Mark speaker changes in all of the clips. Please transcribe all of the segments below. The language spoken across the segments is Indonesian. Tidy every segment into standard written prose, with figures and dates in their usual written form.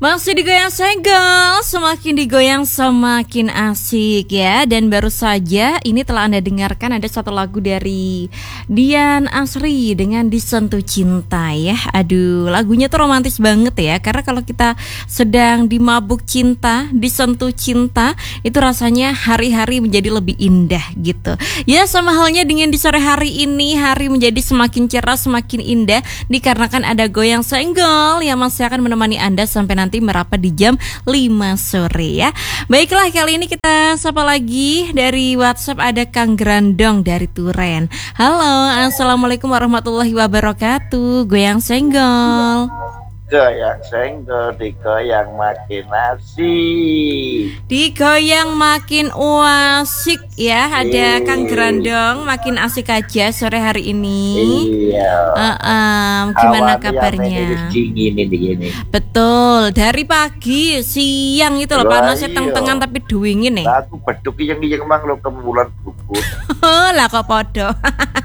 Speaker 1: Masih digoyang segel, semakin digoyang semakin asik ya. Dan baru saja ini telah Anda dengarkan ada satu lagu dari Dian Asri dengan Disentuh Cinta ya. Aduh, lagunya tuh romantis banget ya. Karena kalau kita sedang dimabuk cinta, disentuh cinta, itu rasanya hari-hari menjadi lebih indah gitu. Ya, sama halnya dengan di sore hari ini, hari menjadi semakin cerah, semakin indah dikarenakan ada goyang senggol yang masih akan menemani Anda sampai nanti merapat di jam 5 sore ya. Baiklah, kali ini kita sapa lagi dari WhatsApp ada Kang Grandong dari Turen. Halo, assalamualaikum warahmatullahi wabarakatuh. Goyang senggol.
Speaker 2: Goyang senggol, digoyang makin asik.
Speaker 1: Digoyang makin asik ya. Ada Kang Grandong makin asik aja sore hari ini.
Speaker 2: Iya.
Speaker 1: Gimana kabarnya?
Speaker 2: Dingin ini.
Speaker 1: Betul, dari pagi, siang itu loh, panasnya teng-tengan tapi dingin nih.
Speaker 2: Aku beduk yang emang lo kemulan bubut.
Speaker 1: Lah kok podo.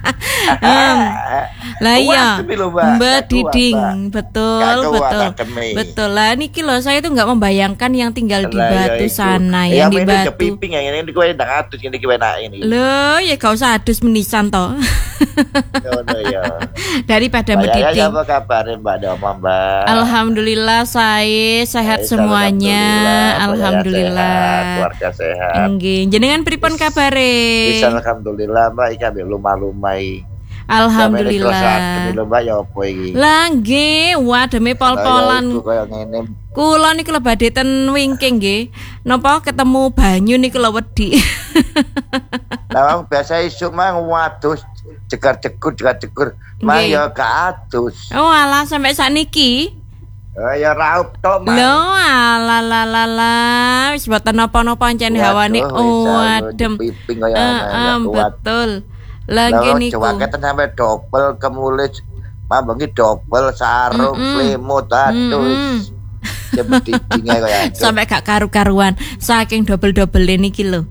Speaker 1: Lah iya, Mbak Diding, betul. Betul lah, niki loh saya tuh nggak membayangkan yang tinggal di Batu sana, yang di Batu.
Speaker 2: Yang ini kowe ndang adus ini kowe enak ini.
Speaker 1: Loh, ya gak usah adus menisan toh. Daripada Mbak Diding.
Speaker 2: Apa kabar Mbak Doma, Mbak?
Speaker 1: Alhamdulillah saya sehat semuanya. Alhamdulillah.
Speaker 2: Keluarga sehat.
Speaker 1: Nggih, jenengan pripun kabare?
Speaker 2: Bisa alhamdulillah Mbak, iki ambek lumah-lumai.
Speaker 1: Alhamdulillah. Lah nggih, wademe pol-polan. Kula niki lho badhe ten wingking nggih. Napa ketemu banyu niki lho wedi.
Speaker 2: Lah biasa isuk mah wadus jegar-jegur. Mah ya gak adus.
Speaker 1: Oh alah sampai sakniki.
Speaker 2: Ya raup tok mah.
Speaker 1: Lho alah wis boten napa-napa ancen hawane adem. Betul. Lagi niku
Speaker 2: jaketan sampai double kemulis, mambengi double sarung selimut aduh.
Speaker 1: Sampai gak karu-karuan saking double-double niki lho.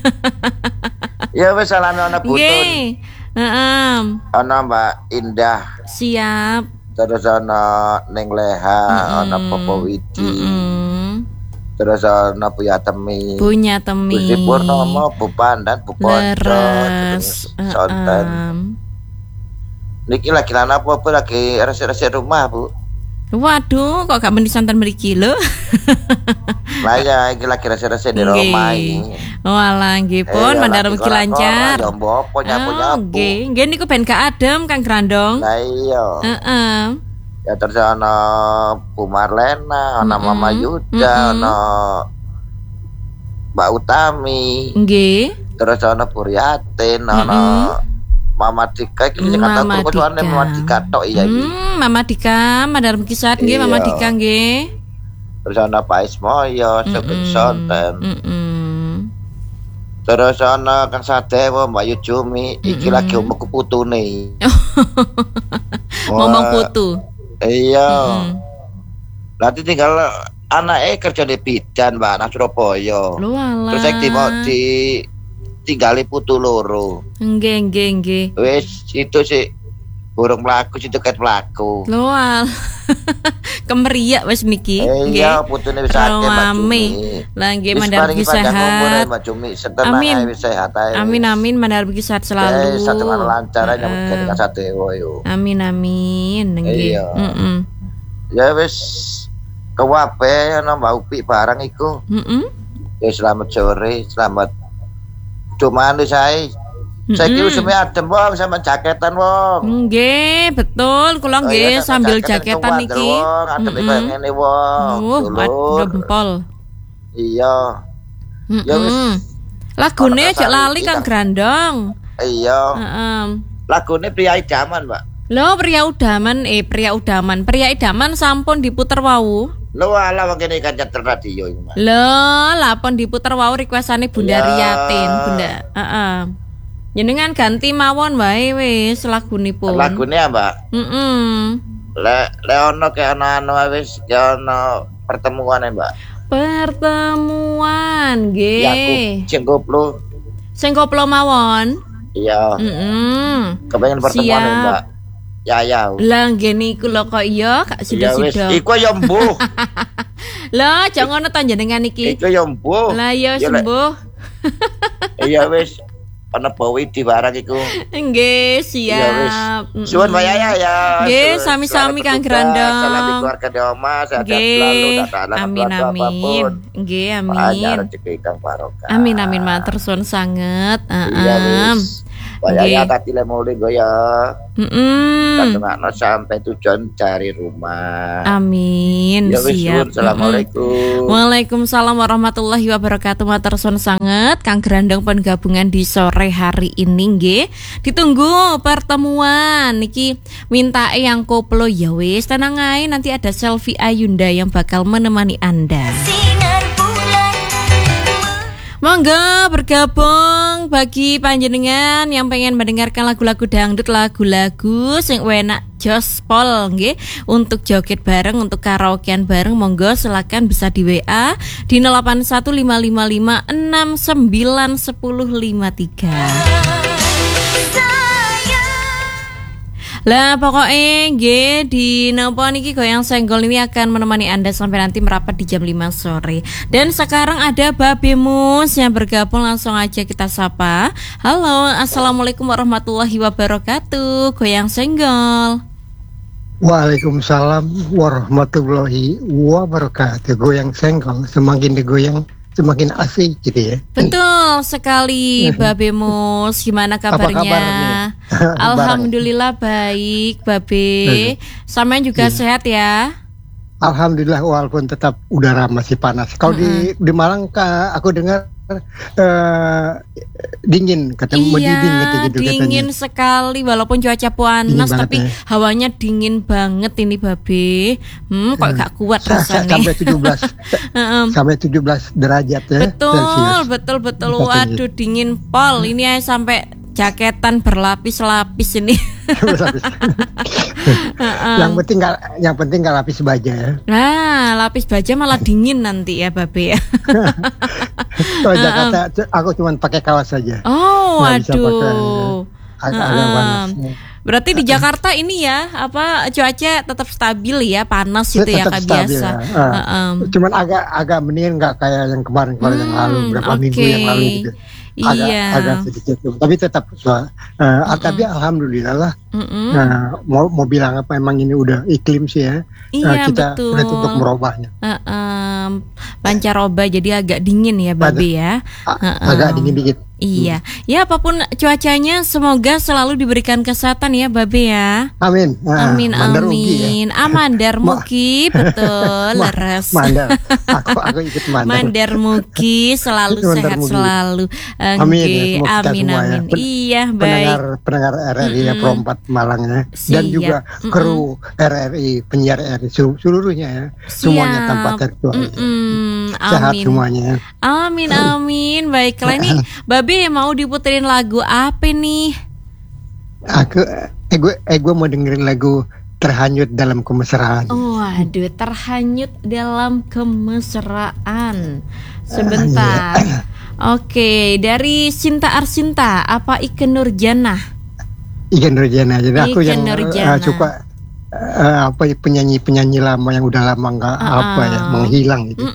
Speaker 2: Ya wis salane ana butun.
Speaker 1: Nggih. Heeh.
Speaker 2: Ana Mbak Indah.
Speaker 1: Siap.
Speaker 2: Terus ana Ning Leha, ana Popo Widi. Terus ana Buya Temi. Gusti Purnomo, Bu Pandan, Bu Pondo, Sonten. Niki lagi lan apa lagi resik-resik rumah, Bu?
Speaker 1: Waduh, kok gak meni santen mriki lho.
Speaker 2: Lah ya iki lagi resik-resik di rumah iki.
Speaker 1: Oh alah nggih pun mandar mugi lancar.
Speaker 2: Ya mbok nyapu-nyapu.
Speaker 1: Nggih niku ben gak adem Kang Grandong.
Speaker 2: Lah iya.
Speaker 1: Heeh.
Speaker 2: Ya terus ana Bu Marlena, ana Mama Yuda, ana Mbak Utami.
Speaker 1: Nggih.
Speaker 2: Terus ana Bu Riatin, ana Mama Dika iki kata kecuane Mama Dika tok iya iki.
Speaker 1: Mama Dika, mandar mugi sehat nggih Mama Dika nggih.
Speaker 2: Terus ana Pak Ismoyo, Sugeng Sonten. Terus ana Kang Sadewo, Mbak Yujumi, iki lagi omongku putune.
Speaker 1: Ngomong putu.
Speaker 2: Iya. Nanti tinggal anaknya kerja di bidan Mbak nang Surabaya. Terus saya tinggali putu loro.
Speaker 1: Nggih.
Speaker 2: Wis itu sih burung mlaku situ ket mlaku.
Speaker 1: Lho kemeriak wis niki.
Speaker 2: Iya, putune wis akeh Mbak Jumi.
Speaker 1: Lah nggih mandar mugi sehat.
Speaker 2: Mbak Jumi setenang wis sehat ae.
Speaker 1: Amin mandar mugi sehat selalu.
Speaker 2: Satu lancar aja nyambut Kang Sadewo yo.
Speaker 1: Amin nggih.
Speaker 2: Ya wis kewabe ana Mbak Upi barang iku. Ya selamat sore, selamat cuman saya kira semuanya adem wong sama jaketan wong.
Speaker 1: Nggih, betul. Kula nggih sambil jaketan niki.
Speaker 2: Adem kaya ngene wong.
Speaker 1: Jempol.
Speaker 2: Iya. Ya wis.
Speaker 1: Lagune aja lali Kang Grandong.
Speaker 2: Iya. Lagune pria idaman, Mbak.
Speaker 1: Lho, pria idaman sampun diputer wau.
Speaker 2: Lho ala wong kene kan nyetel radio iki, Mbak.
Speaker 1: Lho, lapon diputer wau requestane Bunda Riatin, Bunda. Jenengan ganti mawon wae wis lagunipun.
Speaker 2: Lagune ya, Mbak? Le ono ke ana wis ya ono pertemuan ya, Mbak.
Speaker 1: Pertemuan nggih.
Speaker 2: Ya aku
Speaker 1: sing koplo mawon.
Speaker 2: Iya. Kepengen pertemuan ya, Mbak. Ya.
Speaker 1: Lah nggih niku lho kok iya Kak Sido-sido.
Speaker 2: Iku ya mbuh.
Speaker 1: Lah, jangan ngono ta jenengan iki.
Speaker 2: Iku yo mbuh.
Speaker 1: Lah ya sembuh.
Speaker 2: Iya wis. Ana bawi di barang iku.
Speaker 1: Nggih, siap.
Speaker 2: Suwun Mbak Yaya ya.
Speaker 1: Nggih, sami-sami Kang Grandong.
Speaker 2: Salam di keluarga di omah, sehat selalu,
Speaker 1: amin. Nggih, amin.
Speaker 2: Rezeki kang barokah.
Speaker 1: Amin matur suwun sanget.
Speaker 2: Iya wis. Mbak Yaya tadi le mulai go ya. Kadang sampai tujuan cari rumah.
Speaker 1: Amin.
Speaker 2: Ya wis,
Speaker 1: siap.
Speaker 2: Assalamualaikum.
Speaker 1: Waalaikumsalam warahmatullahi wabarakatuh. Matur suwun sanget Kang Grandong pun gabungan di sore hari ini nggih. Ditunggu pertemuan niki minta yang koplo ya wis tenang ae nanti ada Selfie Ayunda yang bakal menemani Anda. Monggo bergabung bagi panjenengan yang pengen mendengarkan lagu-lagu dangdut, lagu-lagu sing enak jospol nggih untuk joget bareng, untuk karaokean bareng. Monggo silakan bisa di WA di 081555691053. Lah pokoknya nggih di nopo niki goyang senggol ini akan menemani Anda sampai nanti merapat di jam 5 sore. Dan sekarang ada Babe Mus yang bergabung, langsung aja kita sapa. Halo, assalamualaikum warahmatullahi wabarakatuh. Goyang senggol.
Speaker 3: Waalaikumsalam warahmatullahi wabarakatuh. Goyang senggol, semakin digoyang semakin asik gitu ya.
Speaker 1: Betul sekali Babe Mus. Gimana kabarnya? Alhamdulillah baik Babe. Sampean juga sehat ya?
Speaker 3: Alhamdulillah, walaupun tetap udara masih panas. Kalau di Malang aku dengar dingin, katanya
Speaker 1: dingin katanya. Sekali walaupun cuaca panas tapi hawanya dingin banget ini Babe. Kok gak kuat rasanya.
Speaker 3: Sampai 17 derajat ya.
Speaker 1: Betul. Waduh dingin pol. Ini sampai jaketan berlapis-lapis ini. Yang penting nggak lapis baja ya. Nah, lapis baja malah dingin nanti ya Babe ya.
Speaker 3: Kalau Jakarta aku cuma pakai kaos saja.
Speaker 1: Oh, waduh.
Speaker 3: Agak panas.
Speaker 1: Berarti di Jakarta ini ya cuaca tetap stabil ya, panas gitu ya kayak biasa.
Speaker 3: Cuman agak mendingan, nggak kayak yang kemarin yang lalu, beberapa minggu yang lalu gitu. Agak sedikit, tapi tetap tapi alhamdulillah lah. Mau bilang apa, emang ini udah iklim sih ya. Kita sudah untuk merubahnya.
Speaker 1: Pancaroba jadi agak dingin ya Babe ya.
Speaker 3: Agak dingin dikit.
Speaker 1: Iya, ya apapun cuacanya semoga selalu diberikan kesehatan ya Babe ya.
Speaker 3: Amin.
Speaker 1: Amin. Amandar Muki betul. Leres.
Speaker 3: Aku ikut
Speaker 1: Mandar Muki selalu sehat selalu.
Speaker 3: Amin.
Speaker 1: Amin. Iya baik.
Speaker 3: Pendengar RRI ya Pro4 Malang ya. Dan juga kru RRI, penyiar RRI seluruhnya ya. Semuanya tanpa terkecuali. Sehat semuanya.
Speaker 1: Amin. Baiklah ini Babe mau diputerin lagu apa nih?
Speaker 3: Gue mau dengerin lagu Terhanyut Dalam Kemesraan.
Speaker 1: Waduh, Terhanyut Dalam Kemesraan. Sebentar. Oke, dari Sinta Arsinta apa Ikke Nurjanah?
Speaker 3: Ikke Nurjanah. Jadi aku yang suka penyanyi lama yang udah lama nggak menghilang gitu.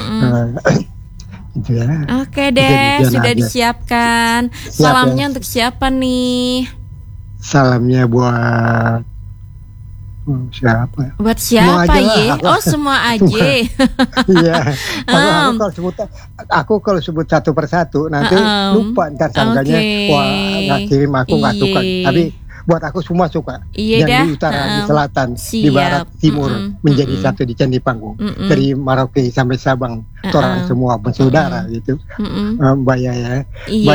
Speaker 3: Gitu ya.
Speaker 1: Oke deh, sudah disiapkan. Salamnya untuk siapa nih?
Speaker 3: Salamnya buat siapa?
Speaker 1: Buat siapa ya? Semua aja.
Speaker 3: Iya. Aku kalau sebut satu persatu nanti lupa ntar sangkanya nggak kirim, aku nggak suka. Tapi buat aku semua suka. Yang di utara, di selatan, di barat, timur menjadi satu di Candi Panggung. Dari Merauke sampai Sabang, orang semua bersaudara gitu. Mbak Yaya,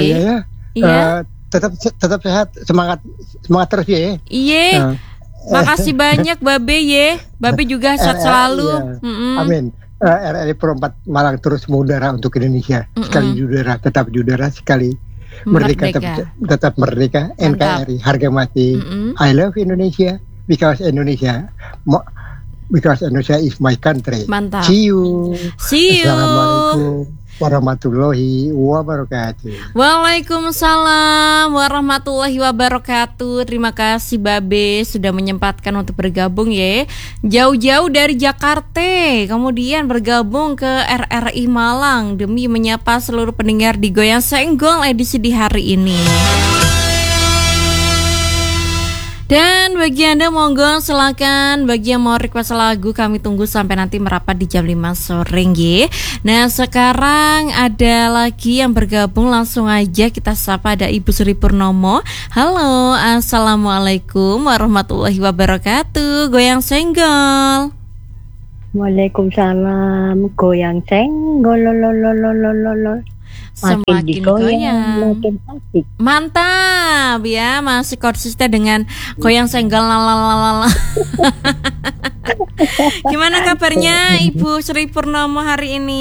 Speaker 3: tetap sehat, semangat terus ya.
Speaker 1: Iya. Makasih banyak Babe ya. Babe juga sehat selalu.
Speaker 3: Amin. RRI Pro4 Malang terus mengudara untuk Indonesia. Sekali di udara, tetap di udara, sekali merdeka. Tetap merdeka. NKRI harga mati. I love Indonesia because Indonesia is my country.
Speaker 1: Mantap.
Speaker 3: See you.
Speaker 1: Assalamualaikum.
Speaker 3: warahmatullahi wabarakatuh.
Speaker 1: Waalaikumsalam warahmatullahi wabarakatuh. Terima kasih Babe sudah menyempatkan untuk bergabung ya. Jauh-jauh dari Jakarta, kemudian bergabung ke RRI Malang demi menyapa seluruh pendengar di Goyang Senggol edisi di hari ini. Dan bagi Anda monggo silakan, bagi yang mau request lagu kami tunggu sampai nanti merapat di jam 5 sore nggih. Nah, sekarang ada lagi yang bergabung, langsung aja kita sapa, ada Ibu Sri Purnomo. Halo, assalamualaikum warahmatullahi wabarakatuh. Goyang Senggol.
Speaker 4: Waalaikumsalam. Goyang Senggol lolololololol.
Speaker 1: Semakin goyang,
Speaker 4: makin asik.
Speaker 1: Mantap ya, masih konsisten dengan goyang senggol lalalala. Gimana kabarnya Ibu Sri Purnomo hari ini?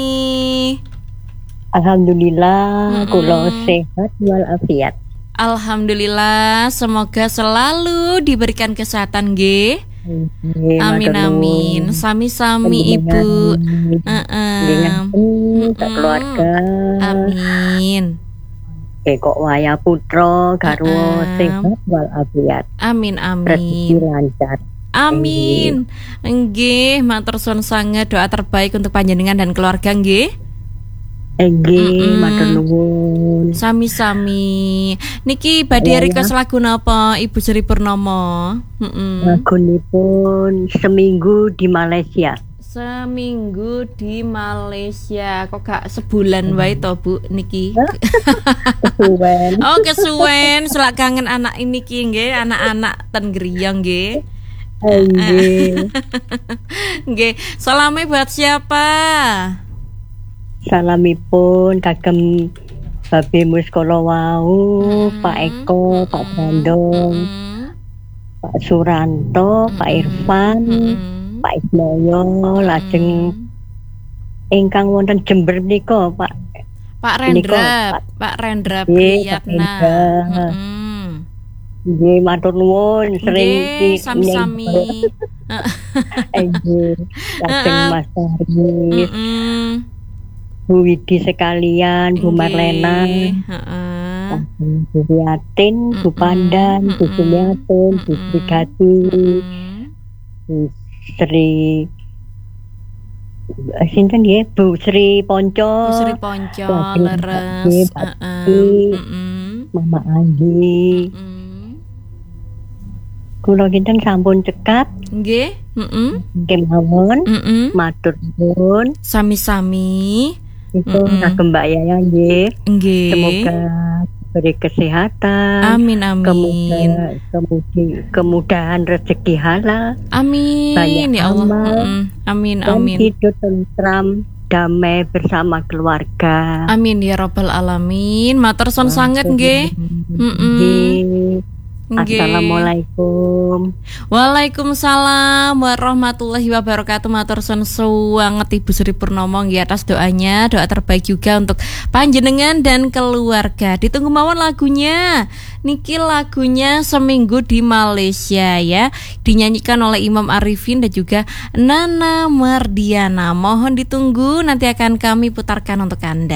Speaker 4: Alhamdulillah, kula sehat walafiat.
Speaker 1: Alhamdulillah, semoga selalu diberikan kesehatan nggih. Amin amin. Sami-sami Ibu.
Speaker 4: Dengan keluarga.
Speaker 1: Amin.
Speaker 4: Kok waya putra garwa sehat walafiat.
Speaker 1: Amin amin.
Speaker 4: Rezeki lancar.
Speaker 1: Amin. Nggih, matur suwun sanget, doa terbaik untuk panjenengan dan keluarga nggih.
Speaker 4: Nggih, matur nuwun.
Speaker 1: Sami-sami. Niki badhe request lagu napa Ibu Sri Purnomo?
Speaker 4: Lagunipun Seminggu di Malaysia.
Speaker 1: Seminggu di Malaysia. Kok gak sebulan wae to Bu niki?
Speaker 4: Kesuwen.
Speaker 1: Oh, kesuwen, selak kangen anak ini ki nggih, anak-anak ten Griyang nggih.
Speaker 4: Nggih.
Speaker 1: Nggih, salame buat siapa?
Speaker 4: Salamipun kagem Babe Muskolo wau, Pak Eko, Pak Bandung, Pak Suranto, Pak Irfan, Pak Ismoyo, lajeng ingkang wonten Jember nika, Pak
Speaker 1: Rendra, Pak Rendra Priyatna.
Speaker 4: Nggih, matur nuwun, sering
Speaker 1: sami-sami.
Speaker 4: Nggih, lajeng Mas Haris. Bu Widi sekalian, Bu Marlena, Bu Yatin, Bu Pandan, Bu Sumiatun, Bu Srigati, Bu Sri sinten nggih, Bu Sri Ponco,
Speaker 1: leres,
Speaker 4: Mama Andi. Kula kinten sampun cekap.
Speaker 1: Nggih,
Speaker 4: kemawon, matur nuwun.
Speaker 1: Sami-sami.
Speaker 4: Itu kagem Mbak Yaya nggih. Semoga beri kesehatan.
Speaker 1: Amin amin.
Speaker 4: Kemudahan rezeki halal.
Speaker 1: Amin.
Speaker 4: Banyak
Speaker 1: ya Allah. Amin amin.
Speaker 4: Dan hidup tentram, damai bersama keluarga.
Speaker 1: Amin ya rabbal alamin. Matur suwun sanget nggih.
Speaker 4: Assalamualaikum.
Speaker 1: Waalaikumsalam warahmatullahi wabarakatuh. Matur suwun sanget Ibu Sri Purnomo nggih atas doanya, doa terbaik juga untuk panjenengan dan keluarga. Ditunggu mawon lagunya. Niki lagunya Seminggu di Malaysia ya, dinyanyikan oleh Imam Arifin dan juga Nana Mardiana. Mohon ditunggu, nanti akan kami putarkan untuk Anda.